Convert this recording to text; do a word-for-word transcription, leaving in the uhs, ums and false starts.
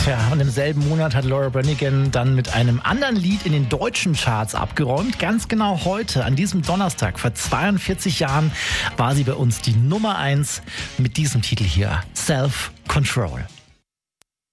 Tja, und im selben Monat hat Laura Branigan dann mit einem anderen Lied in den deutschen Charts abgeräumt. Ganz genau heute, an diesem Donnerstag, vor zweiundvierzig Jahren, war sie bei uns die Nummer eins mit diesem Titel hier, Self Control.